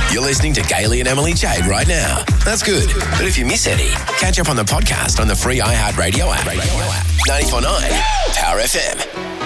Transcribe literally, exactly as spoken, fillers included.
You're listening to Gailey and Emily Jade right now. That's good. But if you miss any, catch up on the podcast on the free iHeartRadio app. ninety-four point nine Power F M.